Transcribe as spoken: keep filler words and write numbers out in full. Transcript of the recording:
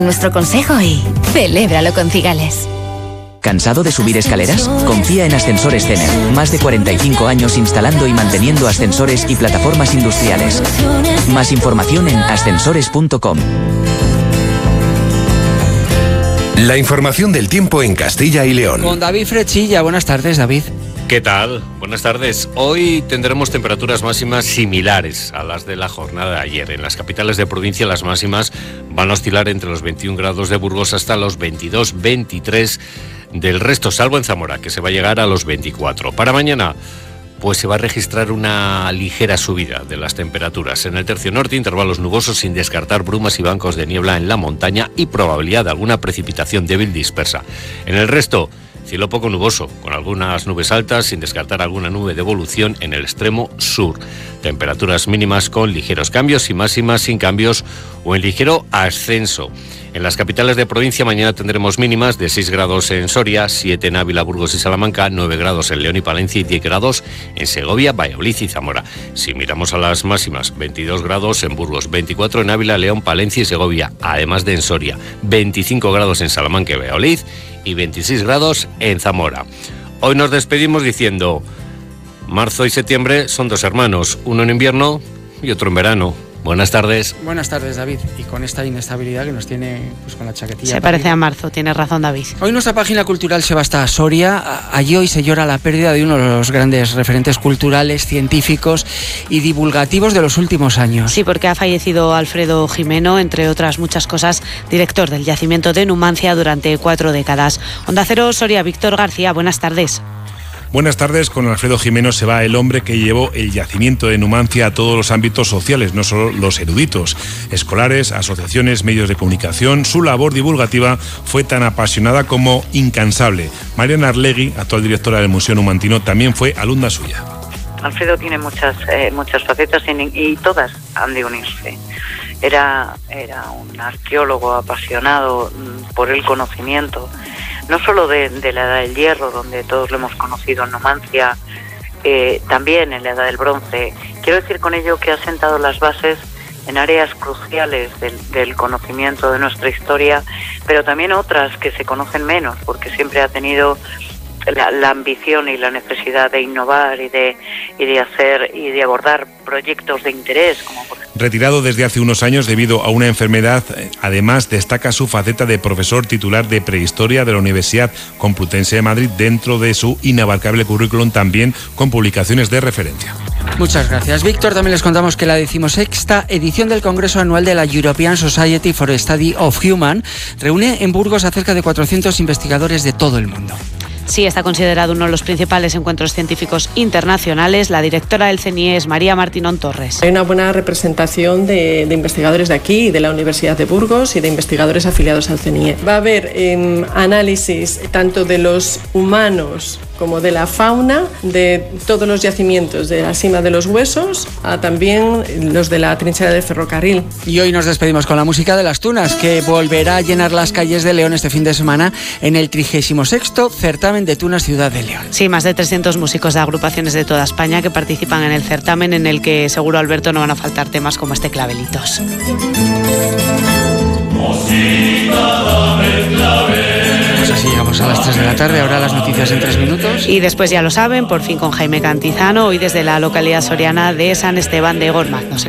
Nuestro consejo y celébralo con Cigales. ¿Cansado de subir escaleras? Confía en Ascensores Cener. Más de cuarenta y cinco años instalando y manteniendo ascensores y plataformas industriales. Más información en ascensores punto com. La información del tiempo en Castilla y León. Con David Frechilla. Buenas tardes, David. ¿Qué tal? Buenas tardes. Hoy tendremos temperaturas máximas similares a las de la jornada de ayer. En las capitales de provincia las máximas van a oscilar entre los veintiún grados de Burgos hasta los veintidós veintitrés del resto, salvo en Zamora, que se va a llegar a los veinticuatro. Para mañana, pues se va a registrar una ligera subida de las temperaturas. En el tercio norte, intervalos nubosos sin descartar brumas y bancos de niebla en la montaña y probabilidad de alguna precipitación débil dispersa. En el resto, cielo poco nuboso, con algunas nubes altas, sin descartar alguna nube de evolución en el extremo sur. Temperaturas mínimas con ligeros cambios y máximas sin cambios o en ligero ascenso. En las capitales de provincia mañana tendremos mínimas de seis grados en Soria, siete en Ávila, Burgos y Salamanca, nueve grados en León y Palencia y diez grados en Segovia, Valladolid y Zamora. Si miramos a las máximas, veintidós grados en Burgos, veinticuatro en Ávila, León, Palencia y Segovia, además de en Soria, veinticinco grados en Salamanca y Valladolid y veintiséis grados en Zamora. Hoy nos despedimos diciendo: marzo y septiembre son dos hermanos, uno en invierno y otro en verano. Buenas tardes. Buenas tardes, David. Y con esta inestabilidad que nos tiene, pues con la chaquetilla. Se parece a marzo, tienes razón, David. Hoy nuestra página cultural se va hasta Soria. Allí hoy se llora la pérdida de uno de los grandes referentes culturales, científicos y divulgativos de los últimos años. Sí, porque ha fallecido Alfredo Jimeno, entre otras muchas cosas, director del yacimiento de Numancia durante cuatro décadas. Onda Cero, Soria, Víctor García, buenas tardes. Buenas tardes. Con Alfredo Jimeno se va el hombre que llevó el yacimiento de Numancia a todos los ámbitos sociales, no solo los eruditos, escolares, asociaciones, medios de comunicación. Su labor divulgativa fue tan apasionada como incansable. Mariana Arlegui, actual directora del Museo Numantino, también fue alumna suya. Alfredo tiene muchas eh, muchas facetas y, y todas han de unirse. Era, era un arqueólogo apasionado por el conocimiento, no solo de, de la Edad del Hierro, donde todos lo hemos conocido en Numancia, eh, también en la Edad del Bronce. Quiero decir con ello que ha sentado las bases en áreas cruciales del, del conocimiento de nuestra historia, pero también otras que se conocen menos, porque siempre ha tenido la, la ambición y la necesidad de innovar y de, y de hacer y de abordar proyectos de interés, como por ejemplo. Retirado desde hace unos años debido a una enfermedad, además destaca su faceta de profesor titular de prehistoria de la Universidad Complutense de Madrid, dentro de su inabarcable currículum, también con publicaciones de referencia. Muchas gracias, Víctor. También les contamos que la decimosexta edición del Congreso Anual de la European Society for the Study of Human reúne en Burgos a cerca de cuatrocientos investigadores de todo el mundo. Sí, está considerado uno de los principales encuentros científicos internacionales. La directora del C N I E es María Martínón Torres. Hay una buena representación de, de investigadores de aquí, de la Universidad de Burgos y de investigadores afiliados al C N I E. Va a haber eh, análisis tanto de los humanos como de la fauna, de todos los yacimientos, de la cima de los huesos a también los de la trinchera del ferrocarril. Y hoy nos despedimos con la música de Las Tunas, que volverá a llenar las calles de León este fin de semana en el trigésimo sexto certamen de Tunas Ciudad de León. Sí, más de trescientos músicos de agrupaciones de toda España que participan en el certamen, en el que seguro, Alberto, no van a faltar temas como este Clavelitos. Pues así llegamos a las tres de la tarde, ahora las noticias en tres minutos. Y después, ya lo saben, por fin con Jaime Cantizano, hoy desde la localidad soriana de San Esteban de Gormaz.